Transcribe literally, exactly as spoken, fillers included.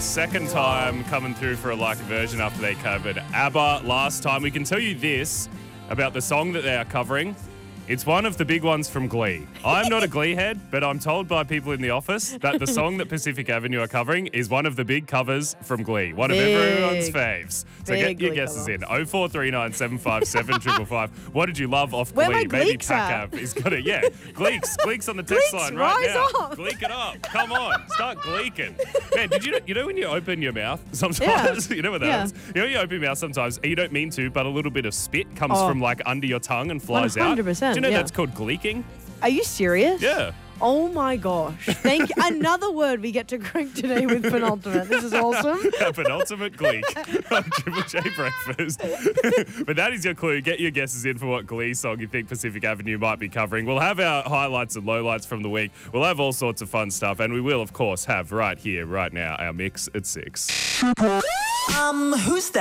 second time coming through for a like version after they covered ABBA last time. We can tell you this about the song that they are covering. It's one of the big ones from Glee. I'm not a Glee head, but I'm told by people in the office that the song that Pacific Avenue are covering is one of the big covers from Glee. One Big, of everyone's faves. So big get your Glee guesses cover. in. oh four three nine, seven five seven, five five five. What did you love off Where Glee? my Maybe Gleeks at? Pacav is got it. Yeah, Gleeks. Gleeks on the text Gleeks, line right rise now. up. Gleek it up. Come on. Start gleeking. Man, did you know, you know when you open your mouth sometimes? Yeah. You know what that Yeah. is? You know you open your mouth sometimes, and you don't mean to, but a little bit of spit comes Oh. from like under your tongue and flies one hundred percent, out. Do you know yeah. that's called gleeking? Are you serious? Yeah. Oh my gosh. Thank you. Another word we get to crank today with penultimate. This is awesome. A penultimate gleek on Triple J Breakfast. But that is your clue. Get your guesses in for what Glee song you think Pacific Avenue might be covering. We'll have our highlights and lowlights from the week. We'll have all sorts of fun stuff. And we will, of course, have right here, right now, our mix at six. Um, who's that?